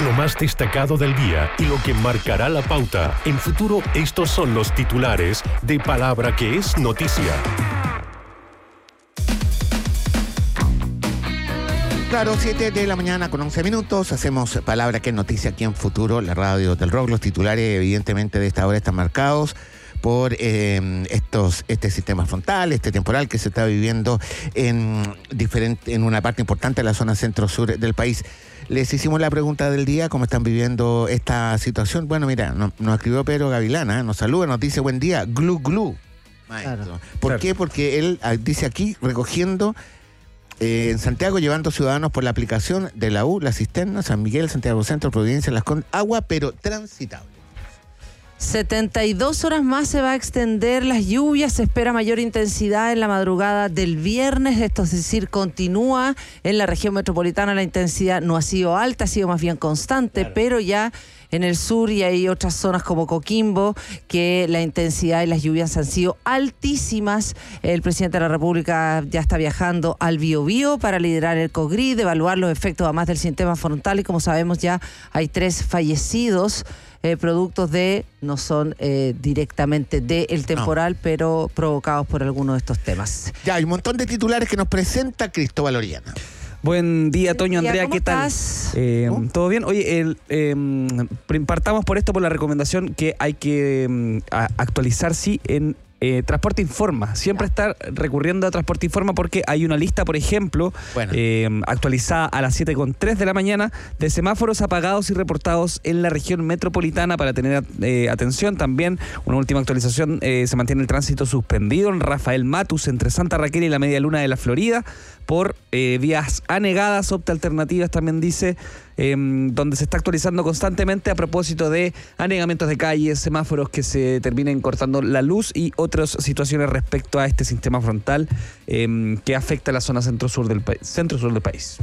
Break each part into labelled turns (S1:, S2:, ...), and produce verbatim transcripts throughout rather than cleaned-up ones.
S1: lo más destacado del día y lo que marcará la pauta. En Futuro, estos son los titulares de Palabra que es noticia.
S2: Claro, siete de la mañana con once minutos, hacemos Palabra que es noticia aquí en Futuro, la radio del rock. Los titulares evidentemente de esta hora están marcados por eh, estos este sistema frontal, este temporal que se está viviendo en, diferente, en una parte importante de la zona centro-sur del país. Les hicimos la pregunta del día, ¿cómo están viviendo esta situación? Bueno, mira, no, nos escribió Pedro Gavilana, nos saluda, nos dice buen día, glu glu, maestro. Claro. ¿Por claro. qué? Porque él dice aquí, recogiendo eh, en Santiago, llevando ciudadanos por la aplicación de la U, La Cisterna, San Miguel, Santiago Centro, Providencia, Las Condes, agua, pero transitable.
S3: setenta y dos horas más se va a extender las lluvias, se espera mayor intensidad en la madrugada del viernes, esto es decir, continúa en la región metropolitana, la intensidad no ha sido alta, ha sido más bien constante, claro. pero ya en el sur y hay otras zonas como Coquimbo que la intensidad y las lluvias han sido altísimas. El presidente de la República ya está viajando al Biobío para liderar el COGRID, evaluar los efectos además del sistema frontal y como sabemos ya hay tres fallecidos. Eh, productos de, no son eh, directamente del temporal, no. pero provocados por alguno de estos temas.
S2: Ya, hay un montón de titulares que nos presenta Cristóbal Oriana.
S4: Buen día, Toño, Andrea,
S3: ¿cómo
S4: ¿qué tal?
S3: estás?
S4: Eh,
S3: ¿Oh?
S4: ¿Todo bien? Oye, el, eh, partamos por esto, por la recomendación que hay que um, a, actualizar, sí, en Eh, Transporte Informa, siempre ya. estar recurriendo a Transporte Informa porque hay una lista, por ejemplo, bueno. eh, actualizada a las siete con tres de la mañana de semáforos apagados y reportados en la región metropolitana para tener eh, atención. También una última actualización, eh, se mantiene el tránsito suspendido en Rafael Matus entre Santa Raquel y la Media Luna de la Florida por eh, vías anegadas, opta alternativas también dice, eh, donde se está actualizando constantemente a propósito de anegamientos de calles, semáforos que se terminen cortando la luz y otras situaciones respecto a este sistema frontal eh, que afecta a la zona centro-sur del, pa- centro-sur del país.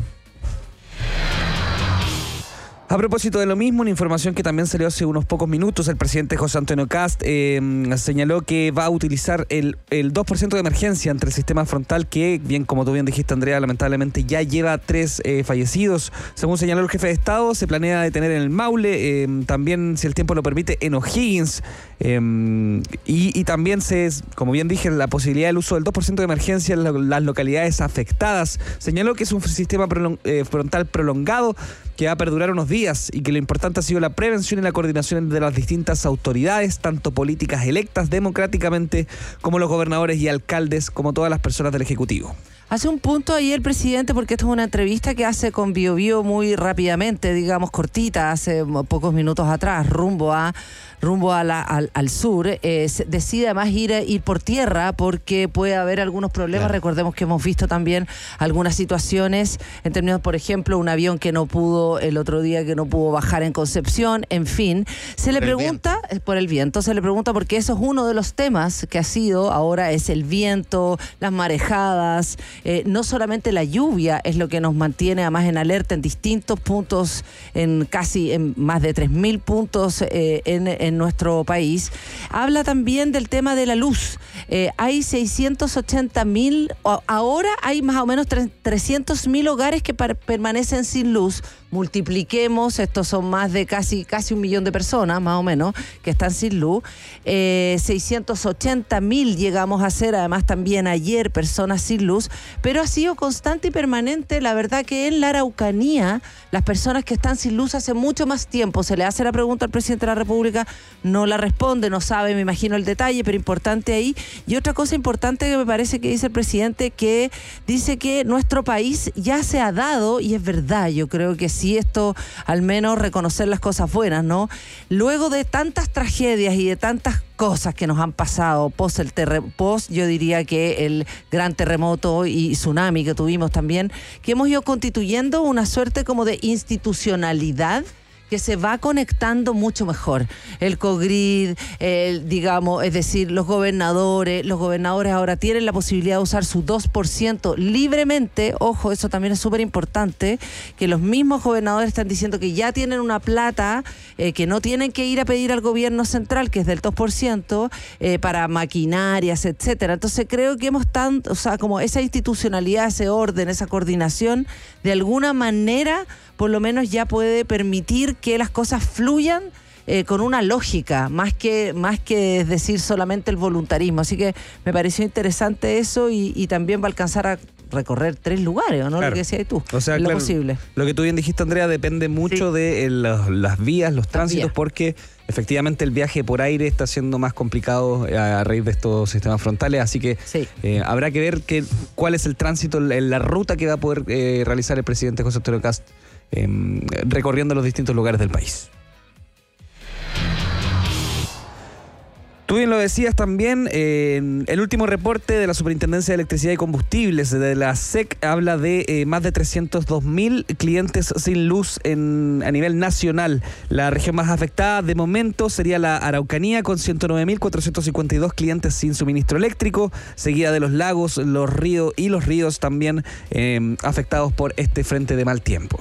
S4: A propósito de lo mismo, una información que también salió hace unos pocos minutos, el presidente José Antonio Kast eh, señaló que va a utilizar el, el dos por ciento de emergencia ante el sistema frontal que, bien como tú bien dijiste, Andrea, lamentablemente ya lleva tres eh, fallecidos. Según señaló el jefe de Estado, se planea detener en el Maule, eh, también, si el tiempo lo permite, en O'Higgins, eh, y, y también, se, como bien dije, la posibilidad del uso del dos por ciento de emergencia en la, las localidades afectadas. Señaló que es un sistema prolong, eh, frontal prolongado que va a perdurar unos días y que lo importante ha sido la prevención y la coordinación de las distintas autoridades, tanto políticas electas democráticamente como los gobernadores y alcaldes, como todas las personas del Ejecutivo.
S3: Hace un punto ahí el presidente, porque esto es una entrevista que hace con Bio Bio muy rápidamente, digamos cortita, hace pocos minutos atrás, rumbo a rumbo a la, al, al sur, eh, decide además ir, ir por tierra porque puede haber algunos problemas. Claro. Recordemos que hemos visto también algunas situaciones en términos, por ejemplo, un avión que no pudo el otro día, que no pudo bajar en Concepción, en fin. Se le pregunta, por el viento, se le pregunta porque eso es uno de los temas que ha sido, ahora es el viento, las marejadas, eh, no solamente la lluvia es lo que nos mantiene además en alerta en distintos puntos, en casi en más de tres mil puntos eh, en, en nuestro país. Habla también del tema de la luz. Eh, hay seiscientos ochenta mil, ahora hay más o menos trescientos mil hogares que par- permanecen sin luz. Multipliquemos, estos son más de casi, casi un millón de personas, más o menos, que están sin luz. Eh, seiscientos ochenta mil llegamos a ser, además también ayer, personas sin luz, pero ha sido constante y permanente. La verdad que en la Araucanía, las personas que están sin luz hace mucho más tiempo, se le hace la pregunta al presidente de la República, no la responde, no sabe, me imagino el detalle, pero importante ahí. Y otra cosa importante que me parece que dice el presidente, que dice que nuestro país ya se ha dado, y es verdad, yo creo que sí, esto al menos reconocer las cosas buenas, ¿no? Luego de tantas tragedias y de tantas cosas que nos han pasado post el terre, post yo diría que el gran terremoto y tsunami que tuvimos también, que hemos ido constituyendo una suerte como de institucionalidad que se va conectando mucho mejor. El COGRID, el, digamos, es decir, los gobernadores, los gobernadores ahora tienen la posibilidad de usar su dos por ciento libremente. Ojo, eso también es súper importante, que los mismos gobernadores están diciendo que ya tienen una plata, eh, que no tienen que ir a pedir al gobierno central, que es del dos por ciento, eh, para maquinarias, etcétera. Entonces creo que hemos tanto, o sea, como esa institucionalidad, ese orden, esa coordinación, de alguna manera por lo menos ya puede permitir que las cosas fluyan Eh, con una lógica, más que más que decir solamente el voluntarismo. Así que me pareció interesante eso y, y también va a alcanzar a recorrer tres lugares, ¿o no?
S4: Claro.
S3: Lo que decías tú,
S4: o sea,
S3: lo
S4: claro,
S3: posible.
S4: Lo que tú bien dijiste, Andrea, depende mucho
S3: Sí.
S4: de eh, los- las vías, los tránsitos,
S3: vías.
S4: porque efectivamente el viaje por aire está siendo más complicado eh, a raíz de estos sistemas frontales, así que
S3: Sí.
S4: eh, habrá que ver que, cuál es el tránsito, la, la ruta que va a poder eh, realizar el presidente José Antonio Kast eh, recorriendo los distintos lugares del país. Tú bien lo decías también, eh, el último reporte de la Superintendencia de Electricidad y Combustibles, de la S E C, habla de eh, más de trescientos dos mil clientes sin luz en, a nivel nacional. La región más afectada de momento sería la Araucanía, con ciento nueve mil cuatrocientos cincuenta y dos clientes sin suministro eléctrico, seguida de los lagos, los ríos y los ríos también eh, afectados por este frente de mal tiempo.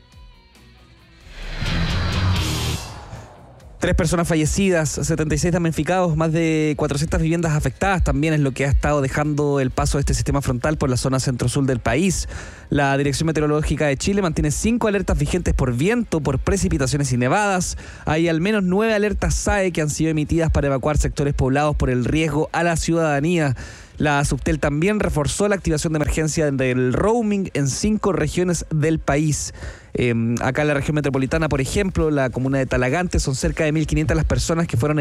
S4: Tres personas fallecidas, setenta y seis damnificados, más de cuatrocientas viviendas afectadas también es lo que ha estado dejando el paso de este sistema frontal por la zona centro-sur del país. La Dirección Meteorológica de Chile mantiene cinco alertas vigentes por viento, por precipitaciones y nevadas. Hay al menos nueve alertas S A E que han sido emitidas para evacuar sectores poblados por el riesgo a la ciudadanía. La Subtel también reforzó la activación de emergencia del roaming en cinco regiones del país. Eh, acá en la región metropolitana, por ejemplo, la comuna de Talagante, son cerca de mil quinientas las personas que fueron